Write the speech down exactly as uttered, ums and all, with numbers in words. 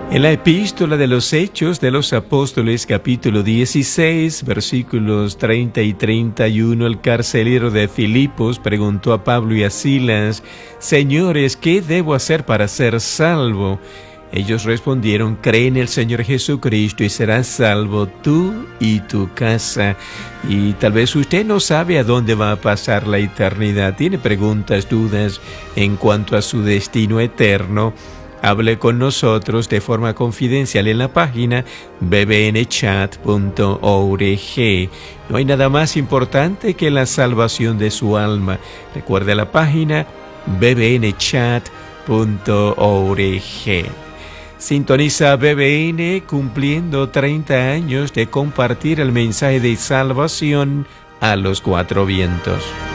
En la epístola de los Hechos de los Apóstoles, capítulo dieciséis, versículos treinta y treinta y uno, el carcelero de Filipos preguntó a Pablo y a Silas: «Señores, ¿qué debo hacer para ser salvo?» Ellos respondieron: «Cree en el Señor Jesucristo y serás salvo tú y tu casa». Y tal vez usted no sabe a dónde va a pasar la eternidad, tiene preguntas, dudas en cuanto a su destino eterno. Hable con nosotros de forma confidencial en la página b b n chat punto org. No hay nada más importante que la salvación de su alma. Recuerde la página b b n chat punto org. Sintoniza B B N cumpliendo treinta años de compartir el mensaje de salvación a los cuatro vientos.